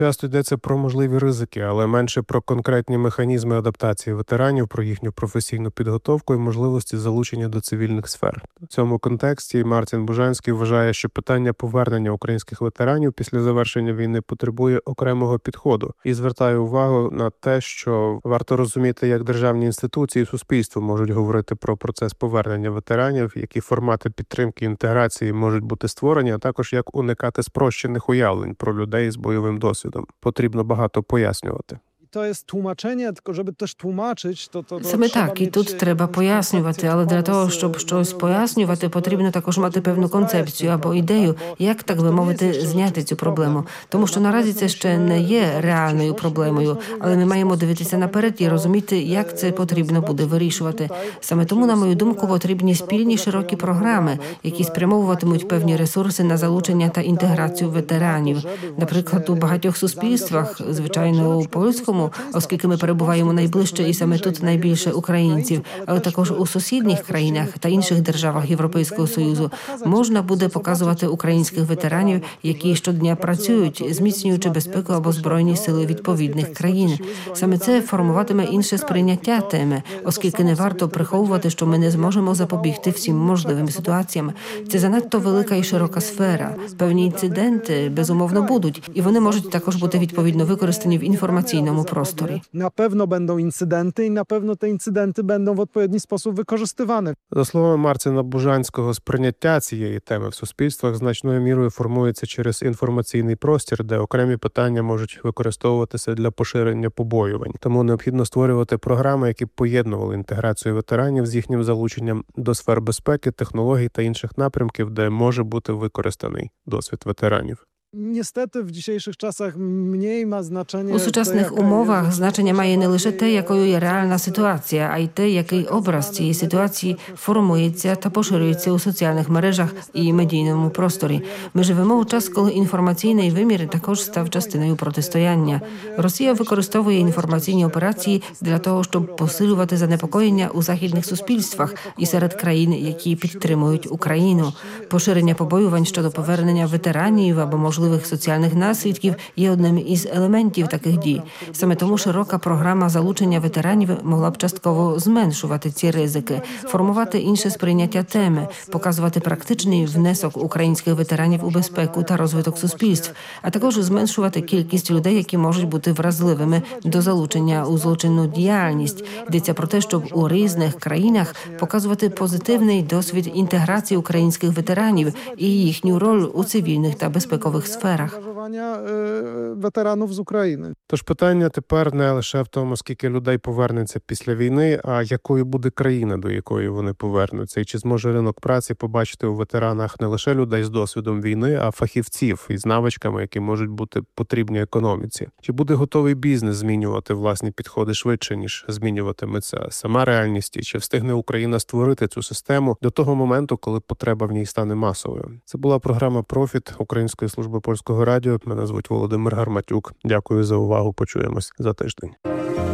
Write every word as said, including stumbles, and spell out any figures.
Часто йдеться про можливі ризики, але менше про конкретні механізми адаптації ветеранів, про їхню професійну підготовку і можливості залучення до цивільних сфер. В цьому контексті Мартін Бужанський вважає, що питання повернення українських ветеранів після завершення війни потребує окремого підходу і звертає увагу на те, що варто розуміти, як державні інституції і суспільство можуть говорити про процес повернення ветеранів, які формати підтримки і інтеграції можуть бути створені, а також як уникати спрощених уявлень про людей з бойовим досвідом. Потрібно багато пояснювати. To jest tłumaczenie, tylko żeby też tłumaczyć, to, to, to Саме так, і тут треба пояснювати, але для того, щоб щось пояснювати, потрібно також мати певну концепцію або ідею, як, так би мовити, зняти цю проблему. Тому що наразі це ще не є реальною проблемою, але ми маємо дивитися наперед і розуміти, як це потрібно буде вирішувати. Саме тому, на мою думку, потрібні спільні широкі програми, які спрямовуватимуть певні ресурси на залучення та інтеграцію ветеранів. Наприклад, у багатьох суспільствах, звичайно, у польському, оскільки ми перебуваємо найближче і саме тут найбільше українців, але також у сусідніх країнах та інших державах Європейського Союзу можна буде показувати українських ветеранів, які щодня працюють, зміцнюючи безпеку або збройні сили відповідних країн. Саме це формуватиме інше сприйняття теми, оскільки не варто приховувати, що ми не зможемо запобігти всім можливим ситуаціям. Це занадто велика і широка сфера. Певні інциденти, безумовно, будуть, і вони можуть також бути відповідно використані в інформаційному просторі. Na pewno będą incydenty i na pewno te incydenty będą w odpowiedni sposób wykorzystywane. За словами Мартіна Бужанського, сприйняття цієї теми в суспільствах значною мірою формується через інформаційний простір, де окремі питання можуть використовуватися для поширення побоювань. Тому необхідно створювати програми, які б поєднували інтеграцію ветеранів з їхнім залученням до сфер безпеки, технологій та інших напрямків, де може бути використаний досвід ветеранів. Niestety w dzisiejszych czasach mniej ma znaczenie. У сучасних умовах значення має не лише те, якою є реальна ситуація, а й те, який образ цієї ситуації формується та поширюється у соціальних мережах і медійному просторі. Ми живемо у час, коли інформаційний вимір також став частиною протистояння. Росія використовує інформаційні операції для того, щоб посилювати занепокоєння у західних суспільствах і серед країн, які підтримують Україну. Поширення побоювань щодо повернення ветеранів або можливо можливих соціальних наслідків є одним із елементів таких дій. Саме тому широка програма залучення ветеранів могла б частково зменшувати ці ризики, формувати інше сприйняття теми, показувати практичний внесок українських ветеранів у безпеку та розвиток суспільств, а також зменшувати кількість людей, які можуть бути вразливими до залучення у злочинну діяльність. Йдеться про те, щоб у різних країнах показувати позитивний досвід інтеграції українських ветеранів і їхню роль у цивільних та безпекових сферах. Ветеранів з України. Тож питання тепер не лише в тому, скільки людей повернеться після війни, а якою буде країна, до якої вони повернуться, і чи зможе ринок праці побачити у ветеранах не лише людей з досвідом війни, а фахівців із навичками, які можуть бути потрібні економіці. Чи буде готовий бізнес змінювати власні підходи швидше, ніж змінюватиметься сама реальність, і чи встигне Україна створити цю систему до того моменту, коли потреба в ній стане масовою? Це була програма «Профіт» Української служби Польського радіо. Мене звуть Володимир Гарматюк. Дякую за увагу. Почуємось за тиждень.